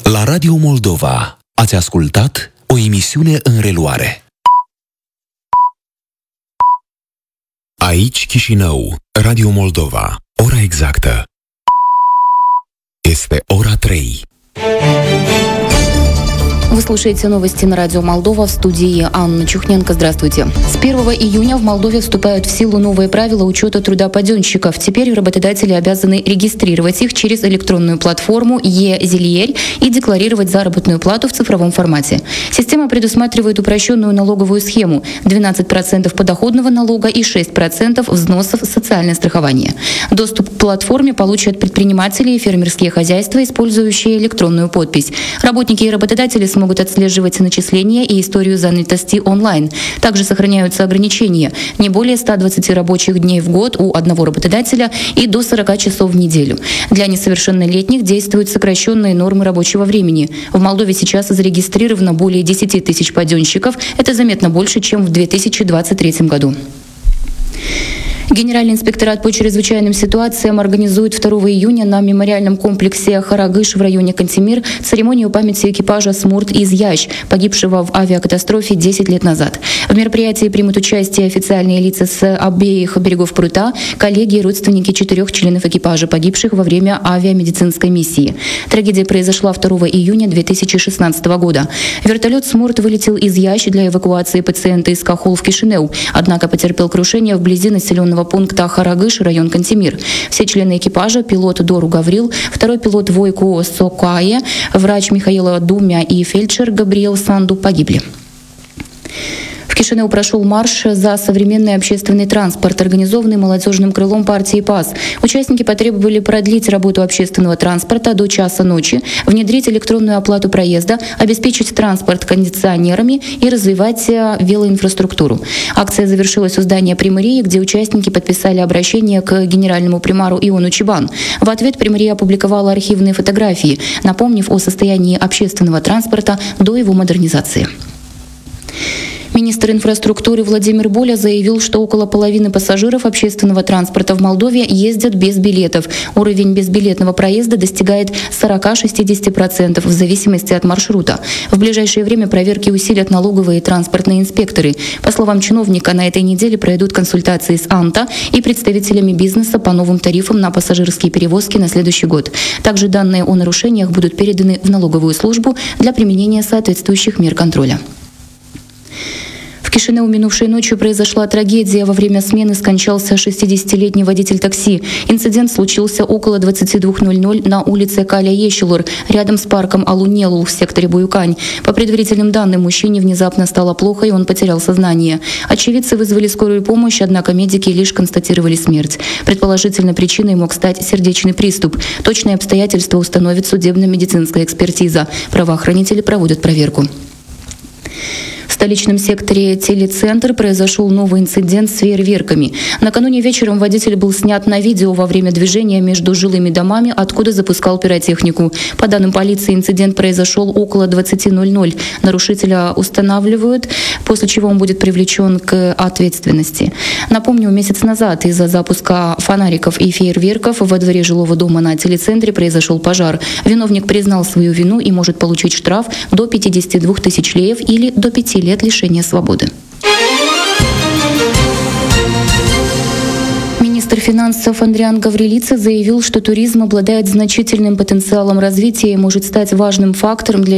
La Radio Moldova ați ascultat o emisiune în reluare. Aici Chișinău, Radio Moldova. Ora exactă este ora 3. Вы слушаете новости на радио Молдова, в студии Анна Чухненко. Здравствуйте. С 1 июня в Молдове вступают в силу новые правила учета труда паденщиков. Теперь работодатели обязаны регистрировать их через электронную платформу Е-Зильерь и декларировать заработную плату в цифровом формате. Система предусматривает упрощенную налоговую схему: 12% подоходного налога и 6% взносов социальное страхование. Доступ к платформе получат предприниматели и фермерские хозяйства, использующие электронную подпись. Работники и работодатели смогут отслеживать начисления и историю занятости онлайн. Также сохраняются ограничения: не более 120 рабочих дней в год у одного работодателя и до 40 часов в неделю. Для несовершеннолетних действуют сокращенные нормы рабочего времени. В Молдове сейчас зарегистрировано более 10 тысяч паденщиков. Это заметно больше, чем в 2023 году. Генеральный инспекторат по чрезвычайным ситуациям организует 2 июня на мемориальном комплексе Харагыш в районе Кантемир церемонию памяти экипажа «Смурт» из Ящ, погибшего в авиакатастрофе 10 лет назад. В мероприятии примут участие официальные лица с обеих берегов прута, коллеги и родственники 4 членов экипажа, погибших во время авиамедицинской миссии. Трагедия произошла 2 июня 2016 года. Вертолет «Смурт» вылетел из Ящ для эвакуации пациента из Кахол в Кишинев, однако потерпел крушение вблизи населенного пункта Харагыш, район Кантемир. Все члены экипажа, пилот Дору Гаврил, второй пилот Войко Сокае, врач Михаила Думя и фельдшер Габриэл Санду погибли. В Кишинев прошел марш за современный общественный транспорт, организованный молодежным крылом партии ПАС. Участники потребовали продлить работу общественного транспорта до часа ночи, внедрить электронную оплату проезда, обеспечить транспорт кондиционерами и развивать велоинфраструктуру. Акция завершилась у здания примарии, где участники подписали обращение к генеральному примару Иону Чебан. В ответ примария опубликовала архивные фотографии, напомнив о состоянии общественного транспорта до его модернизации. Министр инфраструктуры Владимир Боля заявил, что около половины пассажиров общественного транспорта в Молдове ездят без билетов. Уровень безбилетного проезда достигает 40-60% в зависимости от маршрута. В ближайшее время проверки усилят налоговые и транспортные инспекторы. По словам чиновника, на этой неделе пройдут консультации с АНТА и представителями бизнеса по новым тарифам на пассажирские перевозки на следующий год. Также данные о нарушениях будут переданы в налоговую службу для применения соответствующих мер контроля. В Кишиневу минувшей ночью произошла трагедия. Во время смены скончался 60-летний водитель такси. Инцидент случился около 22:00 на улице Каля Ещелур, рядом с парком Алунелул в секторе Буюкань. По предварительным данным, мужчине внезапно стало плохо, и он потерял сознание. Очевидцы вызвали скорую помощь, однако медики лишь констатировали смерть. Предположительно, причиной мог стать сердечный приступ. Точные обстоятельства установит судебно-медицинская экспертиза. Правоохранители проводят проверку. В столичном секторе Телецентр произошел новый инцидент с фейерверками. Накануне вечером водитель был снят на видео во время движения между жилыми домами, откуда запускал пиротехнику. По данным полиции, инцидент произошел около 20:00. Нарушителя устанавливают, после чего он будет привлечен к ответственности. Напомню, месяц назад из-за запуска фонариков и фейерверков во дворе жилого дома на Телецентре произошел пожар. Виновник признал свою вину и может получить штраф до 52 тысяч леев или до 5 лет лишения свободы. Министр финансов Андриан Гаврилица заявил, что туризм обладает значительным потенциалом развития и может стать важным фактором для